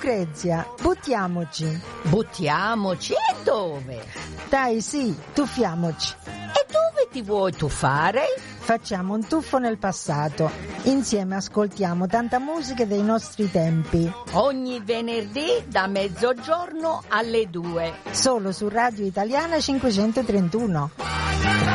Lucrezia, buttiamoci. Buttiamoci? E dove? Dai, sì, tuffiamoci. E dove ti vuoi tuffare? Facciamo un tuffo nel passato. Insieme ascoltiamo tanta musica dei nostri tempi. Ogni venerdì da mezzogiorno alle 2. Solo su Radio Italiana 531.